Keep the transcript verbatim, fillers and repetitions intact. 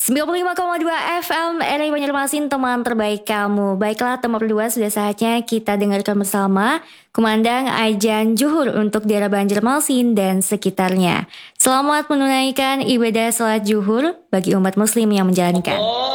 sembilan puluh lima koma dua F M R I Banjarmasin, teman terbaik kamu. Baiklah teman berdua, sudah saatnya kita dengarkan bersama kumandang ajan Juhur untuk daerah Banjarmasin dan sekitarnya. Selamat menunaikan ibadah salat Juhur bagi umat muslim yang menjalankan.